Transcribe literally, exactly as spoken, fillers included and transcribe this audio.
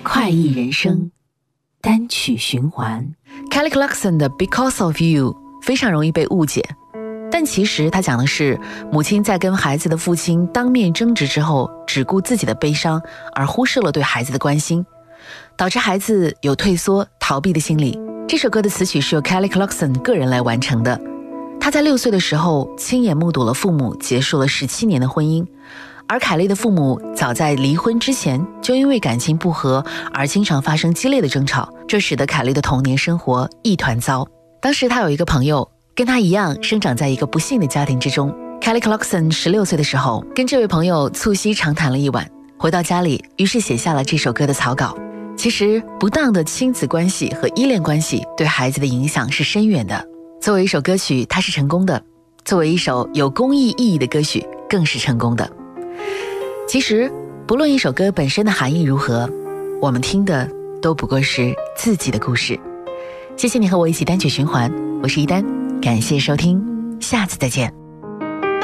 快意人生单曲循环。 Kelly Clarkson 的 Because of You 非常容易被误解，但其实他讲的是母亲在跟孩子的父亲当面争执之后，只顾自己的悲伤，而忽视了对孩子的关心，导致孩子有退缩逃避的心理。这首歌的词曲是由 Kelly Clarkson 个人来完成的。他在六岁的时候亲眼目睹了父母结束了十七年的婚姻，而凯莉的父母早在离婚之前就因为感情不和而经常发生激烈的争吵，这使得凯莉的童年生活一团糟。当时他有一个朋友跟他一样生长在一个不幸的家庭之中。 Kelly Clarkson 十六岁的时候跟这位朋友促膝长谈了一晚，回到家里于是写下了这首歌的草稿。其实不当的亲子关系和依恋关系对孩子的影响是深远的。作为一首歌曲它是成功的，作为一首有公益意义的歌曲更是成功的。其实不论一首歌本身的含义如何，我们听的都不过是自己的故事。谢谢你和我一起单曲循环，我是一丹，感谢收听，下次再见。